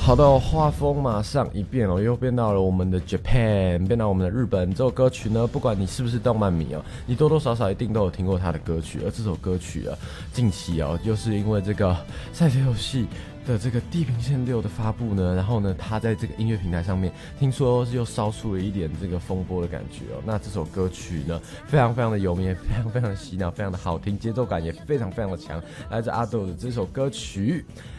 好的，画风马上一变哦，又变到了我们的 Japan， 变到我们的日本。这首歌曲呢，不管你是不是动漫迷哦，你多多少少一定都有听过他的歌曲。而这首歌曲啊，近期哦，就是因为这个赛车游戏的这个《地平线6》的发布呢，然后呢，他在这个音乐平台上面，听说又烧出了一点这个风波的感觉哦。那这首歌曲呢，非常非常的有名，也非常非常的洗脑，非常的好听，节奏感也非常非常的强。来自阿豆的这首歌曲